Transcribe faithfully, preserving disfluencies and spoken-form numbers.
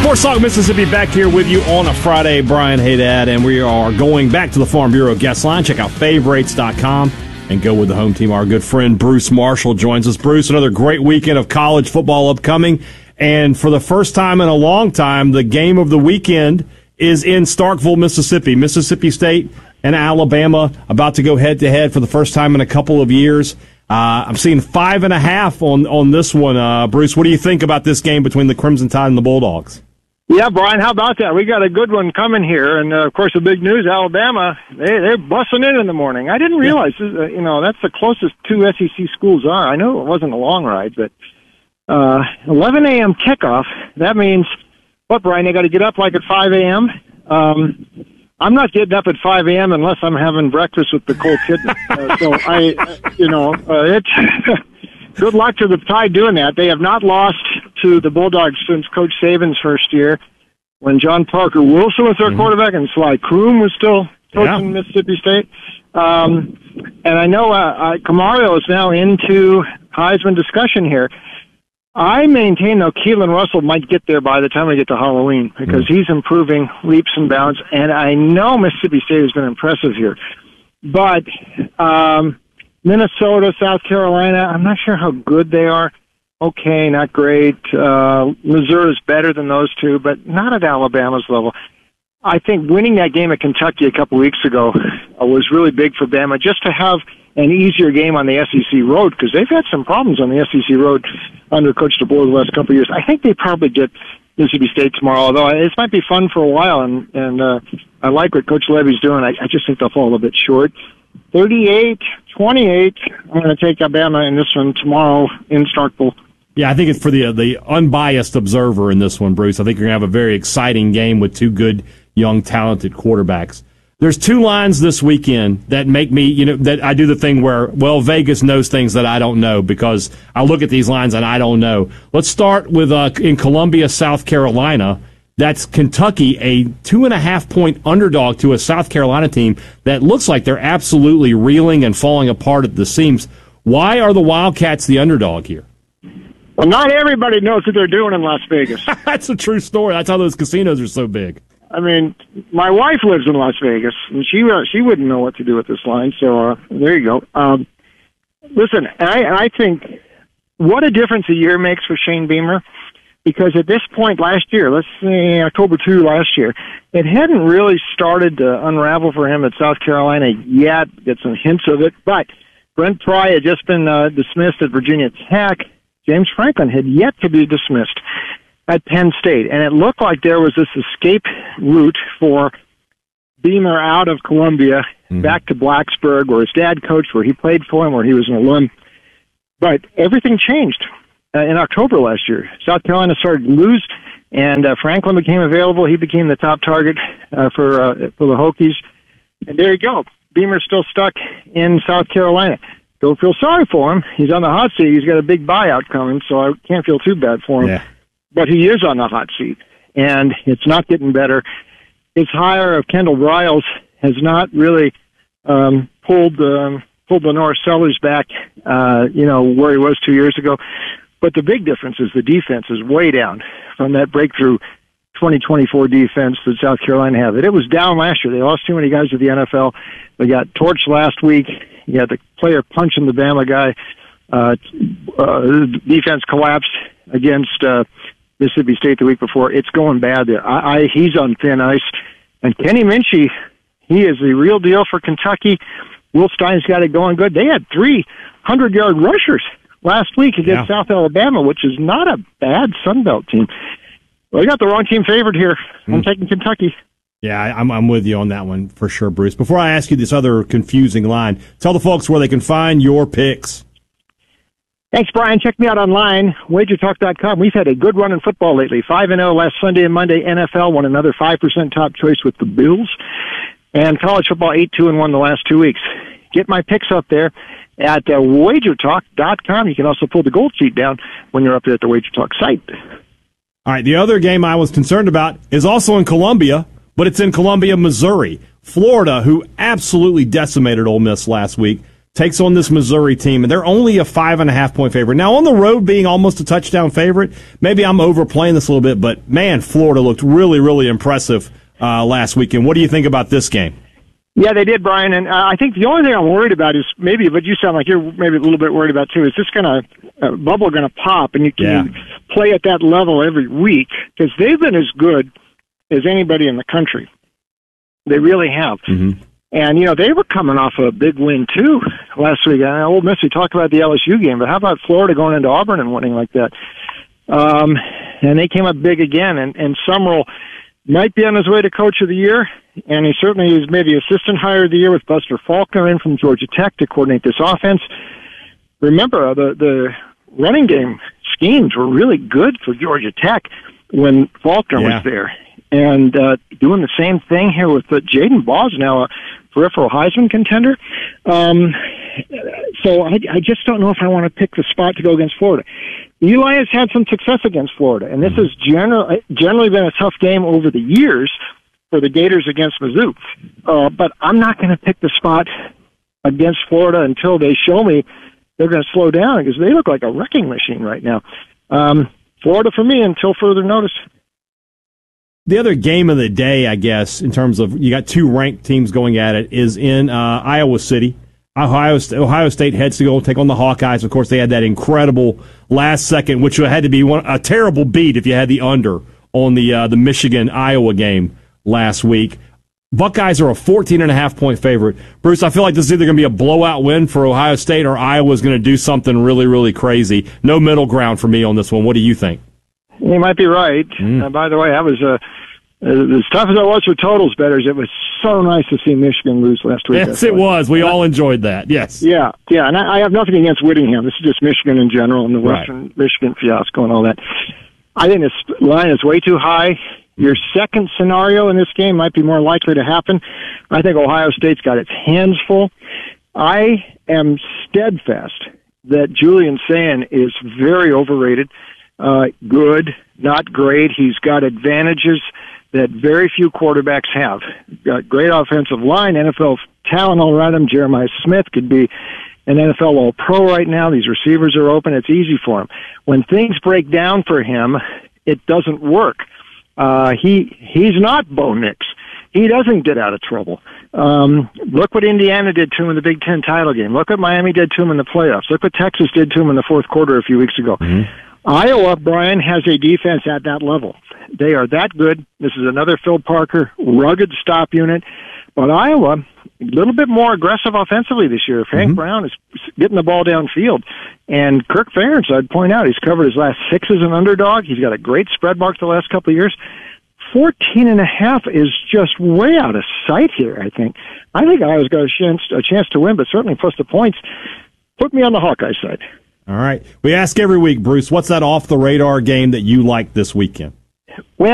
Sports Talk Mississippi back here with you on a Friday. Brian Haydad, and we are going back to the Farm Bureau guest line. Check out favorites dot com and go with the home team. Our good friend Bruce Marshall joins us. Bruce, another great weekend of college football upcoming, and for the first time in a long time, the game of the weekend is in Starkville, Mississippi. Mississippi State and Alabama about to go head-to-head for the first time in a couple of years. Uh, I'm seeing five and a half on, on this one. Uh, Bruce, what do you think about this game between the Crimson Tide and the Bulldogs? Yeah, Brian, how about that? We got a good one coming here. And, uh, of course, the big news, Alabama, they, they're busting in in the morning. I didn't realize, uh, you know, that's the closest two S E C schools are. I know it wasn't a long ride, but uh, eleven a.m. kickoff, that means, what, Brian, they got to get up like at five a.m.? Um, I'm not getting up at five a.m. unless I'm having breakfast with the cold kidney. Uh, so, I, you know, uh, it's good luck to the Tide doing that. They have not lost to the Bulldogs since Coach Saban's first year, when John Parker Wilson was their mm-hmm. quarterback and Sly Kroom was still coaching yeah. Mississippi State. Um, and I know uh, uh, Camario is now into Heisman discussion here. I maintain, though, Keelan Russell might get there by the time we get to Halloween because mm-hmm. he's improving leaps and bounds. And I know Mississippi State has been impressive here. But um, Minnesota, South Carolina, I'm not sure how good they are. Okay, not great. Uh, Missouri is better than those two, but not at Alabama's level. I think winning that game at Kentucky a couple weeks ago uh, was really big for Bama, just to have an easier game on the S E C road, because they've had some problems on the S E C road under Coach DeBoer the last couple of years. I think they probably get Mississippi State tomorrow, although this might be fun for a while, and, and uh, I like what Coach Levy's doing. I, I just think they'll fall a bit short. thirty-eight twenty-eight, I'm going to take Alabama in this one tomorrow in Starkville. Yeah, I think it's for the uh, the unbiased observer in this one, Bruce. I think you're going to have a very exciting game with two good, young, talented quarterbacks. There's two lines this weekend that make me, you know, that I do the thing where, well, Vegas knows things that I don't know because I look at these lines and I don't know. Let's start with uh, in Columbia, South Carolina. That's Kentucky, a two and a half point underdog to a South Carolina team that looks like they're absolutely reeling and falling apart at the seams. Why are the Wildcats the underdog here? Well, not everybody knows what they're doing in Las Vegas. That's a true story. That's how those casinos are so big. I mean, my wife lives in Las Vegas, and she uh, she wouldn't know what to do with this line. So uh, there you go. Um, listen, I, I think what a difference a year makes for Shane Beamer, because at this point last year, let's say October second last year, it hadn't really started to unravel for him at South Carolina yet. Get some hints of it, but Brent Pry had just been uh, dismissed at Virginia Tech. James Franklin had yet to be dismissed at Penn State, and it looked like there was this escape route for Beamer out of Columbia mm-hmm. back to Blacksburg, where his dad coached, where he played for him, where he was an alum. But everything changed uh, in October last year. South Carolina started to lose, and uh, Franklin became available. He became the top target uh, for uh, for the Hokies. And there you go. Beamer's still stuck in South Carolina. Don't feel sorry for him. He's on the hot seat. He's got a big buyout coming, so I can't feel too bad for him. Yeah. But he is on the hot seat, and it's not getting better. His hire of Kendall Briles has not really um, pulled um, pulled Lenore Sellers back, uh, you know, where he was two years ago. But the big difference is the defense is way down from that breakthrough twenty twenty-four defense that South Carolina had. It was down last year. They lost too many guys to the N F L. They got torched last week. You had the player punching the Bama guy. Uh, uh, defense collapsed against uh, Mississippi State the week before. It's going bad there. I, I, he's on thin ice. And Kenny Minchie, he is the real deal for Kentucky. Will Stein's got it going good. They had three hundred-yard rushers last week against yeah. South Alabama, which is not a bad Sun Belt team. Well, I got the wrong team favored here. Mm. I'm taking Kentucky. Yeah, I'm I'm with you on that one for sure, Bruce. Before I ask you this other confusing line, tell the folks where they can find your picks. Thanks, Brian. Check me out online, wager talk dot com. We've had a good run in football lately. five and oh last Sunday and Monday. N F L won another five percent top choice with the Bills. And college football eight two and one the last two weeks. Get my picks up there at uh, wager talk dot com. You can also pull the gold sheet down when you're up there at the WagerTalk site. All right, the other game I was concerned about is also in Columbia, but it's in Columbia, Missouri. Florida, who absolutely decimated Ole Miss last week, takes on this Missouri team, and they're only a five and a half point favorite. Now, on the road being almost a touchdown favorite, maybe I'm overplaying this a little bit, but man, Florida looked really, really impressive uh, last weekend. What do you think about this game? Yeah, they did, Brian, and uh, I think the only thing I'm worried about is maybe, but you sound like you're maybe a little bit worried about too, is this kind of uh, bubble going to pop, and you can yeah. play at that level every week, because they've been as good as anybody in the country. They really have. Mm-hmm. And, you know, they were coming off a big win, too, last week. I know Ole Miss, we talked about the L S U game, but how about Florida going into Auburn and winning like that? Um, and they came up big again, and, and Summerall might be on his way to Coach of the Year, and he certainly is maybe Assistant Hire of the Year with Buster Faulkner in from Georgia Tech to coordinate this offense. Remember, the, the running game schemes were really good for Georgia Tech when Faulkner yeah. was there. And uh, doing the same thing here with uh, Jaden Ball's now a peripheral Heisman contender. Um, so I, I just don't know if I want to pick the spot to go against Florida. Eli has had some success against Florida, and this has generally generally been a tough game over the years for the Gators against Mizzou. Uh, but I'm not going to pick the spot against Florida until they show me they're going to slow down, because they look like a wrecking machine right now. Um, Florida for me until further notice. The other game of the day, I guess, in terms of you got two ranked teams going at it, is in uh, Iowa City. Ohio, Ohio State heads to go take on the Hawkeyes. Of course, they had that incredible last second, which had to be one, a terrible beat if you had the under on the uh, the Michigan-Iowa game last week. Buckeyes are a fourteen and a half point favorite. Bruce, I feel like this is either going to be a blowout win for Ohio State or Iowa's going to do something really, really crazy. No middle ground for me on this one. What do you think? You might be right. Mm. Uh, by the way, I was uh, as tough as I was for totals bettors. It was so nice to see Michigan lose last week. Yes, it was. We all enjoyed that. Yes. Yeah, yeah. And I, I have nothing against Whittingham. This is just Michigan in general and the Western right. Michigan fiasco and all that. I think this line is way too high. Your second scenario in this game might be more likely to happen. I think Ohio State's got its hands full. I am steadfast that Julian Sayin is very overrated. Uh, good, not great. He's got advantages that very few quarterbacks have. Got great offensive line, N F L talent all around him. Jeremiah Smith could be an N F L All-Pro right now. These receivers are open. It's easy for him. When things break down for him, it doesn't work. Uh, he he's not Bo Nix. He doesn't get out of trouble. Um, look what Indiana did to him in the Big Ten title game. Look what Miami did to him in the playoffs. Look what Texas did to him in the fourth quarter a few weeks ago. Mm-hmm. Iowa, Brian, has a defense at that level. They are that good. This is another Phil Parker rugged stop unit. But Iowa, a little bit more aggressive offensively this year. Hank mm-hmm. Brown is getting the ball downfield. And Kirk Ferentz, I'd point out, he's covered his last six as an underdog. He's got a great spread mark the last couple of years. Fourteen and a half is just way out of sight here, I think. I think Iowa's got a chance, a chance to win, but certainly plus the points. Put me on the Hawkeye side. All right. We ask every week, Bruce, what's that off-the-radar game that you like this weekend? Well,